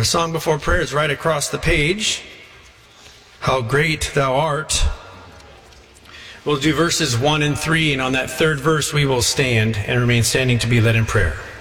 Our song before prayer is right across the page. How great thou art. We'll do verses 1 and 3, and on that third verse we will stand and remain standing to be led in prayer.